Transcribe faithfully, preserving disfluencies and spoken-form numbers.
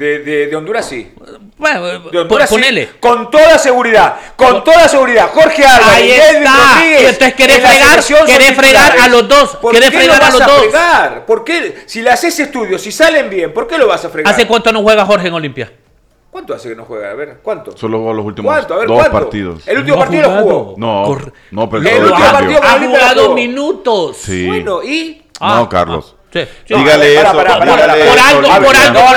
De, de, de Honduras sí. Bueno, de Honduras ponele. sí. Con toda seguridad. Con Con, toda seguridad. Jorge Álvarez. Ahí está. Y entonces querés fregar, querés fregar a los dos. ¿Por querés qué fregar lo vas a los a dos? fregar? ¿Por qué? Si le haces estudios, si salen bien, ¿por qué lo vas a fregar? ¿Hace cuánto no juega Jorge en Olimpia? ¿Cuánto hace que no juega? A ver, ¿cuánto? Solo jugó los últimos ¿Cuánto? A ver, dos ¿cuánto? partidos. El último No ha partido lo jugado. jugó. No, Cor- no, pero El solo último cambio. partido- Ha Olimpia jugado jugó. minutos. Sí. Bueno, ¿y? No, Carlos. Sí, sí. Dígale para, eso. para, para, dígale para, por eso, algo, Olimpia. por algo.